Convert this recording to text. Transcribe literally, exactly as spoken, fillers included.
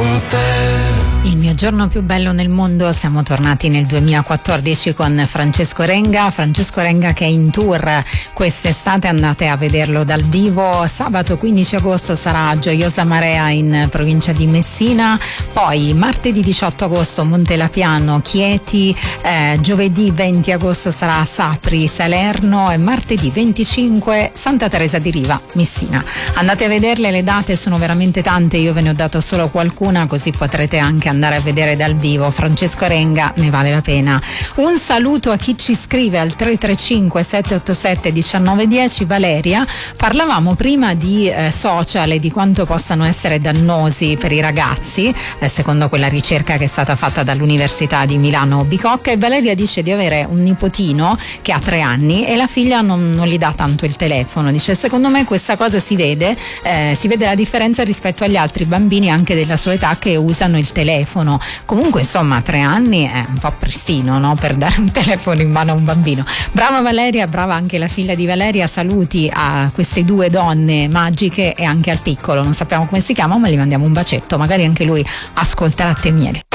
con te. Il mio giorno più bello nel mondo, siamo tornati nel duemilaquattordici con Francesco Renga. Francesco Renga che è in tour quest'estate, andate a vederlo dal vivo. Sabato quindici agosto sarà a Gioiosa Marea in provincia di Messina, poi martedì diciotto agosto Montelapiano, Chieti, eh, giovedì venti agosto sarà a Sapri, Salerno e martedì venticinque Santa Teresa di Riva, Messina. Andate a vederle, le date sono veramente tante, io ve ne ho dato solo qualcuna così potrete anche andare a vedere dal vivo. Francesco Renga, ne vale la pena. Un saluto a chi ci scrive al tre tre cinque sette otto sette uno nove uno zero. Valeria, parlavamo prima di eh, social e di quanto possano essere dannosi per i ragazzi, eh, secondo quella ricerca che è stata fatta dall'Università di Milano Bicocca, e Valeria dice di avere un nipotino che ha tre anni e la figlia non, non gli dà tanto il telefono. Dice: secondo me questa cosa si vede, eh, si vede la differenza rispetto agli altri bambini anche della sua età che usano il telefono. Comunque insomma tre anni è un po' prestino, no? Per dare un telefono in mano a un bambino. Brava Valeria, brava anche la figlia di Valeria, saluti a queste due donne magiche e anche al piccolo, non sappiamo come si chiama ma gli mandiamo un bacetto, magari anche lui ascolterà Te Miele.